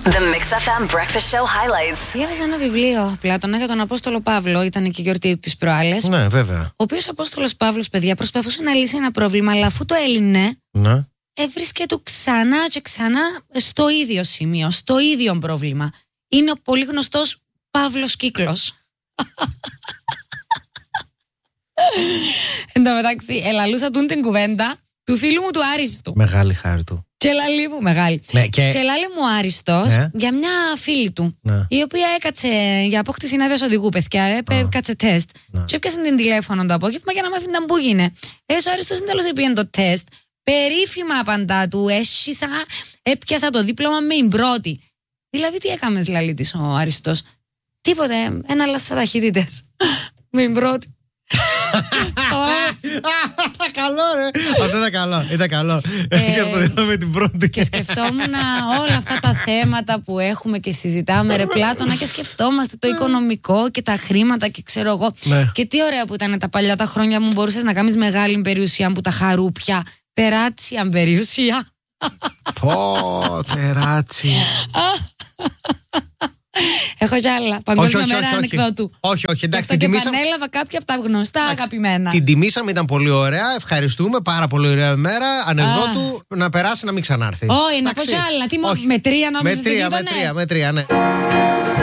The Mix FM Breakfast Show highlights. Διάβαζα ένα βιβλίο, Πλάτωνα, για τον Απόστολο Παύλο. Ήταν και η γιορτή του τις προάλλες. Ναι, βέβαια. Ο οποίος Απόστολος Παύλος, παιδιά, προσπαθούσε να λύσει ένα πρόβλημα, αλλά αφού το έλυνε, Ναι. έβρισκε του ξανά και ξανά στο ίδιο σημείο, στο ίδιο πρόβλημα. Είναι ο πολύ γνωστός Παύλος Κύκλος. Εν τω μεταξύ, ελαλούσα την κουβέντα του φίλου μου του Άριστου. Μεγάλη χάρη του. Και λαλή μου, μεγάλη. Ναι, και λάλη μου Άριστος, ναι, για μια φίλη του, ναι, η οποία έκατσε για απόκτηση άδειας οδηγού, παιδιά. Έκατσε τεστ. Ναι. Και έπιασε την τηλέφωνο το απόγευμα για να μάθει να μπου γίνε. Ο Άριστος δεν τέλος έπιανε το τεστ. Περίφημα απαντά του, έσχισα, έπιασα το δίπλωμα με την πρώτη. Δηλαδή, τι έκαμες, λαλή της ο Άριστος? Τίποτε, ένα λάσσα ταχύτητες. Με την πρώτη. Καλό, ρε. Αυτό ήταν καλό. Ήταν καλό. Είχα στο δίπλα με την πρώτη. Και σκεφτόμουν όλα αυτά τα θέματα που έχουμε και συζητάμε, ρε Πλάτωνα, και σκεφτόμαστε το οικονομικό και τα χρήματα και ξέρω εγώ. Ναι. Και τι ωραία που ήταν τα παλιά τα χρόνια που μπορούσες να κάνεις μεγάλη περιουσία, που τα χαρούπια, τεράτσια περιουσία. Πω, τεράτσι. Έχω κι άλλα. Παγκόσμια μέρα ανεκδότου. Όχι, εντάξει, Και την τιμήσαμε. επανέλαβα κάποια από τα γνωστά αγαπημένα. Την τιμήσαμε, ήταν πολύ ωραία. Ευχαριστούμε, πάρα πολύ ωραία μέρα. Ανεκδότου, να περάσει, να μην ξανάρθει. Όχι, να πω κι άλλα. Τι με τρία νόμιζες ότι με τρία, ναι.